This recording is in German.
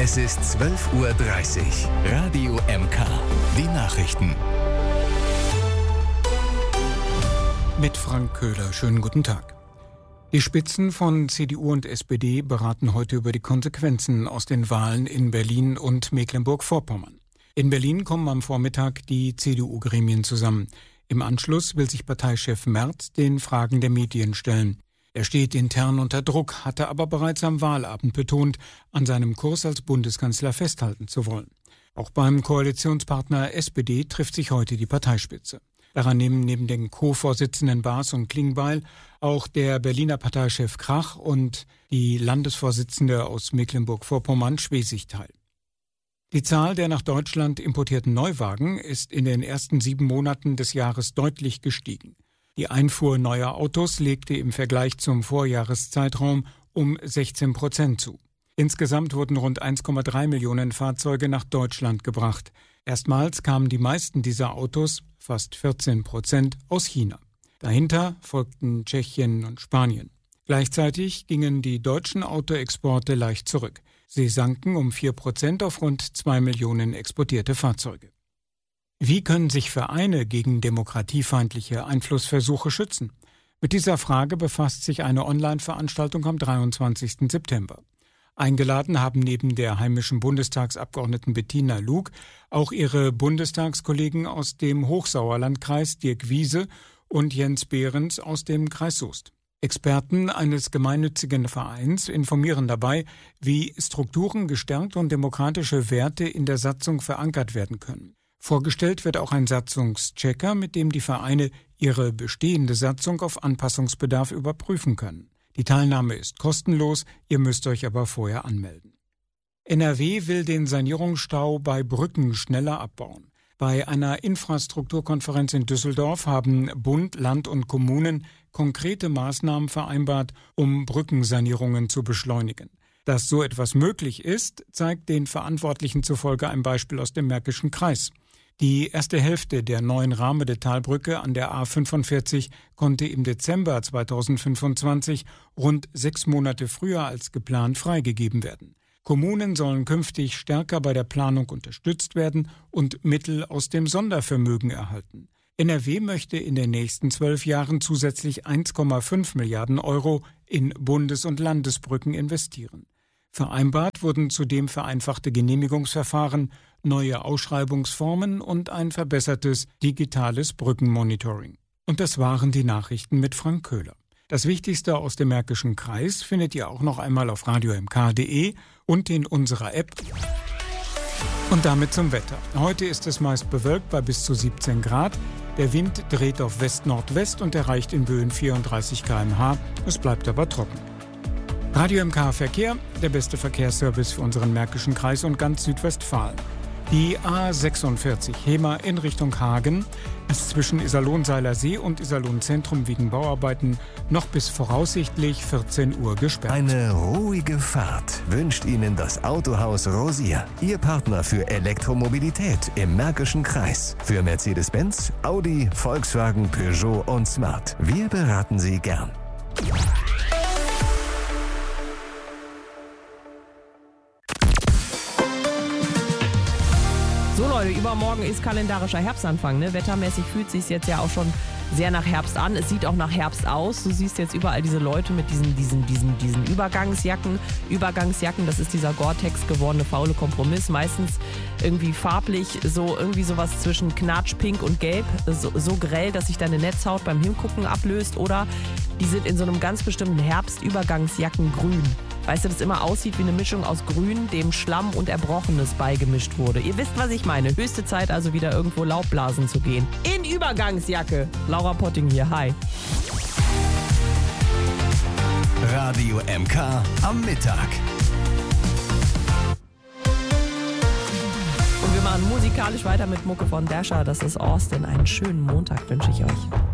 Es ist 12:30 Uhr. Radio MK. Die Nachrichten. Mit Frank Köhler. Schönen guten Tag. Die Spitzen von CDU und SPD beraten heute über die Konsequenzen aus den Wahlen in Berlin und Mecklenburg-Vorpommern. In Berlin kommen am Vormittag die CDU-Gremien zusammen. Im Anschluss will sich Parteichef Merz den Fragen der Medien stellen. Er steht intern unter Druck, hatte aber bereits am Wahlabend betont, an seinem Kurs als Bundeskanzler festhalten zu wollen. Auch beim Koalitionspartner SPD trifft sich heute die Parteispitze. Daran nehmen neben den Co-Vorsitzenden Baas und Klingbeil auch der Berliner Parteichef Krach und die Landesvorsitzende aus Mecklenburg-Vorpommern Schwesig teil. Die Zahl der nach Deutschland importierten Neuwagen ist in den ersten 7 Monaten des Jahres deutlich gestiegen. Die Einfuhr neuer Autos legte im Vergleich zum Vorjahreszeitraum um 16% zu. Insgesamt wurden rund 1,3 Millionen Fahrzeuge nach Deutschland gebracht. Erstmals kamen die meisten dieser Autos, fast 14%, aus China. Dahinter folgten Tschechien und Spanien. Gleichzeitig gingen die deutschen Autoexporte leicht zurück. Sie sanken um 4% auf rund 2 Millionen exportierte Fahrzeuge. Wie können sich Vereine gegen demokratiefeindliche Einflussversuche schützen? Mit dieser Frage befasst sich eine Online-Veranstaltung am 23. September. Eingeladen haben neben der heimischen Bundestagsabgeordneten Bettina Lug auch ihre Bundestagskollegen aus dem Hochsauerlandkreis Dirk Wiese und Jens Behrens aus dem Kreis Soest. Experten eines gemeinnützigen Vereins informieren dabei, wie Strukturen gestärkt und demokratische Werte in der Satzung verankert werden können. Vorgestellt wird auch ein Satzungschecker, mit dem die Vereine ihre bestehende Satzung auf Anpassungsbedarf überprüfen können. Die Teilnahme ist kostenlos, ihr müsst euch aber vorher anmelden. NRW will den Sanierungsstau bei Brücken schneller abbauen. Bei einer Infrastrukturkonferenz in Düsseldorf haben Bund, Land und Kommunen konkrete Maßnahmen vereinbart, um Brückensanierungen zu beschleunigen. Dass so etwas möglich ist, zeigt den Verantwortlichen zufolge ein Beispiel aus dem Märkischen Kreis. Die erste Hälfte der neuen Rahmede-Talbrücke an der A45 konnte im Dezember 2025, rund 6 Monate früher als geplant, freigegeben werden. Kommunen sollen künftig stärker bei der Planung unterstützt werden und Mittel aus dem Sondervermögen erhalten. NRW möchte in den nächsten 12 Jahren zusätzlich 1,5 Milliarden Euro in Bundes- und Landesbrücken investieren. Vereinbart wurden zudem vereinfachte Genehmigungsverfahren, neue Ausschreibungsformen und ein verbessertes digitales Brückenmonitoring. Und das waren die Nachrichten mit Frank Köhler. Das Wichtigste aus dem Märkischen Kreis findet ihr auch noch einmal auf radiomk.de und in unserer App. Und damit zum Wetter. Heute ist es meist bewölkt bei bis zu 17 Grad. Der Wind dreht auf West-Nordwest und erreicht in Böen 34 km/h. Es bleibt aber trocken. Radio MK Verkehr, der beste Verkehrsservice für unseren Märkischen Kreis und ganz Südwestfalen. Die A46 Hemer in Richtung Hagen ist zwischen Iserlohn-Seiler See und Iserlohn-Zentrum wegen Bauarbeiten noch bis voraussichtlich 14 Uhr gesperrt. Eine ruhige Fahrt wünscht Ihnen das Autohaus Rosier. Ihr Partner für Elektromobilität im Märkischen Kreis. Für Mercedes-Benz, Audi, Volkswagen, Peugeot und Smart. Wir beraten Sie gern. So Leute, übermorgen ist kalendarischer Herbstanfang. Ne? Wettermäßig fühlt es sich jetzt ja auch schon sehr nach Herbst an. Es sieht auch nach Herbst aus. Du siehst jetzt überall diese Leute mit diesen Übergangsjacken. Übergangsjacken, das ist dieser Gore-Tex gewordene faule Kompromiss. Meistens irgendwie farblich, so irgendwie sowas zwischen Knatsch, Pink und Gelb. So grell, dass sich deine Netzhaut beim Hingucken ablöst. Oder die sind in so einem ganz bestimmten Herbstübergangsjacken grün. Weißt du, das immer aussieht wie eine Mischung aus Grün, dem Schlamm und Erbrochenes beigemischt wurde. Ihr wisst, was ich meine. Höchste Zeit also wieder irgendwo Laubblasen zu gehen. In Übergangsjacke. Laura Potting hier, hi. Radio MK am Mittag. Und wir machen musikalisch weiter mit Mucke von Dasher. Das ist Austin. Einen schönen Montag wünsche ich euch.